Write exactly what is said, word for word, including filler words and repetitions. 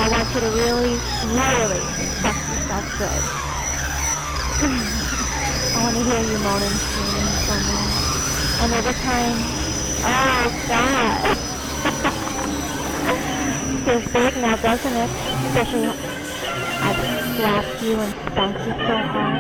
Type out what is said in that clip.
I want you to really, really fuck yourself good. I want to hear you moan and scream for me. And every time, oh God. Feels big now, doesn't it? Especially I've slapped you and spanked you so hard.